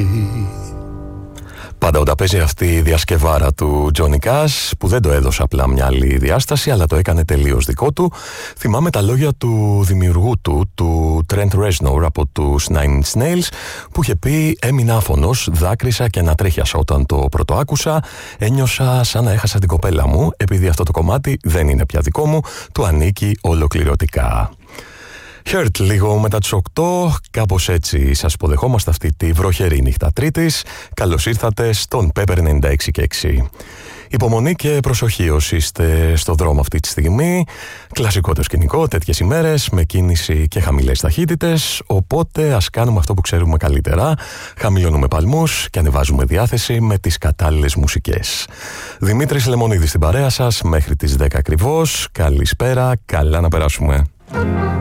Πάντα όταν παίζει αυτή η διασκευάρα του Johnny Cash, που δεν το έδωσε απλά μια άλλη διάσταση, αλλά το έκανε τελείως δικό του, θυμάμαι τα λόγια του δημιουργού του Trent Reznor από τους Nine Inch Nails, που είχε πει: έμεινα άφωνος, δάκρυσα και ανατρίχιασα όταν το πρώτο άκουσα, ένιωσα σαν να έχασα την κοπέλα μου, επειδή αυτό το κομμάτι δεν είναι πια δικό μου, του ανήκει ολοκληρωτικά. Hurt λίγο μετά τις 8, κάπως έτσι σας υποδεχόμαστε αυτή τη βροχερή νύχτα Τρίτης. Καλώς ήρθατε στον Pepper 96,6. Υπομονή και προσοχή όσοι είστε στο δρόμο αυτή τη στιγμή. Κλασικό το σκηνικό τέτοιες ημέρες, με κίνηση και χαμηλές ταχύτητες. Οπότε ας κάνουμε αυτό που ξέρουμε καλύτερα. Χαμηλώνουμε παλμούς και ανεβάζουμε διάθεση με τις κατάλληλες μουσικές. Δημήτρης Λεμονίδης στην παρέα σας μέχρι τις 10 ακριβώς. Καλησπέρα, καλά να περάσουμε.